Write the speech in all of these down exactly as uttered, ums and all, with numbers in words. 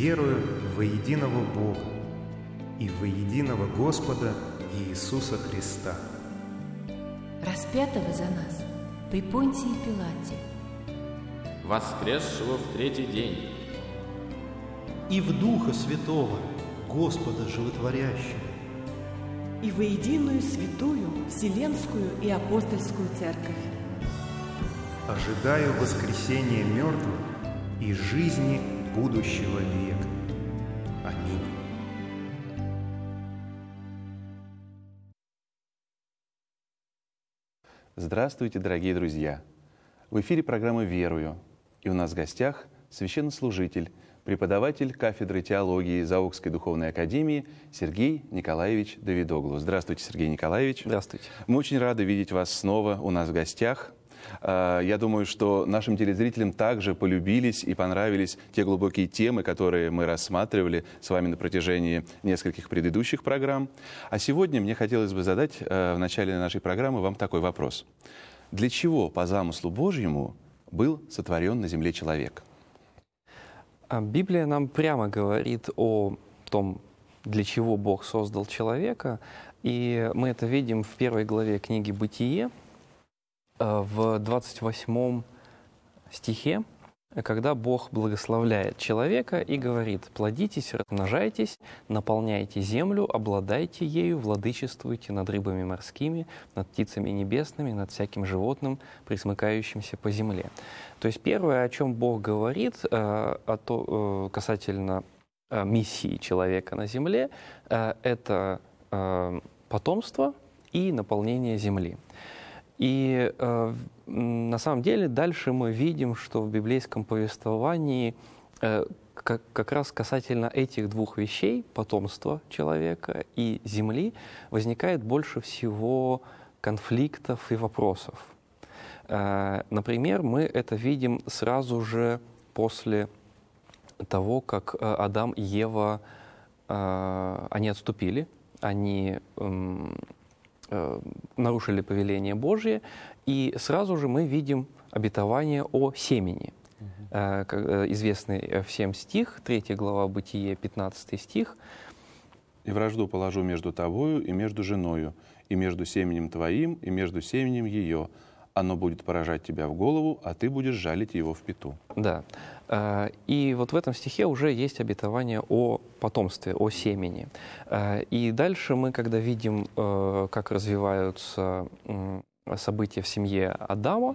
верую во единого Бога и во единого Господа Иисуса Христа, распятого за нас при Понтии Пилате, воскресшего в третий день, и в Духа Святого, Господа Животворящего, и во единую святую Вселенскую и Апостольскую Церковь. ожидаю воскресения мертвых и жизни будущего века. Аминь. Здравствуйте, дорогие друзья! В эфире программа «Верую», и у нас в гостях священнослужитель, преподаватель кафедры теологии Заокской духовной академии Сергей Николаевич Давидоглу. Здравствуйте, Сергей Николаевич. Здравствуйте. Мы очень рады видеть вас снова у нас в гостях. Я думаю, что нашим телезрителям также полюбились и понравились те глубокие темы, которые мы рассматривали с вами на протяжении нескольких предыдущих программ. А сегодня мне хотелось бы задать в начале нашей программы вам такой вопрос. Для чего по замыслу Божьему был сотворен на земле человек? Библия нам прямо говорит о том, для чего Бог создал человека, и мы это видим в первой главе книги «Бытие», в двадцать восьмом стихе, когда Бог благословляет человека и говорит: «Плодитесь, размножайтесь, наполняйте землю, обладайте ею, владычествуйте над рыбами морскими, над птицами небесными, над всяким животным, пресмыкающимся по земле». То есть первое, о чем Бог говорит о то, касательно миссии человека на земле, это потомство и наполнение земли. И э, на самом деле дальше мы видим, что в библейском повествовании э, как, как раз касательно этих двух вещей, потомства человека и земли, возникает больше всего конфликтов и вопросов. Э, например, мы это видим сразу же после того, как Адам и Ева, э, они отступили, они... Э, нарушили повеление Божие, и сразу же мы видим обетование о семени. Uh-huh. Известный всем стих, третья глава Бытие, пятнадцатый стих. «И вражду положу между тобою и между женою, и между семенем твоим, и между семенем ее. Оно будет поражать тебя в голову, а ты будешь жалить его в пяту». Да. И вот в этом стихе уже есть обетование о потомстве, о семени. И дальше мы, когда видим, как развиваются события в семье Адама,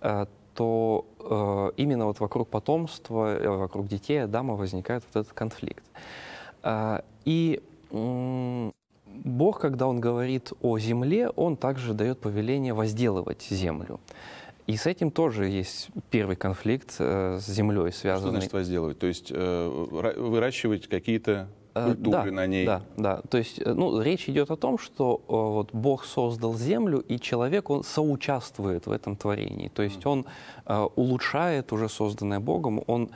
то именно вот вокруг потомства, вокруг детей Адама возникает вот этот конфликт. И Бог, когда Он говорит о земле, Он также дает повеление возделывать землю. И с этим тоже есть первый конфликт э, с землей связанный. Что значит возделывать? То есть э, выращивать какие-то культуры да, на ней? Да, да. То есть ну, речь идет о том, что э, вот Бог создал землю, и человек, он соучаствует в этом творении. То есть он э, улучшает уже созданное Богом, он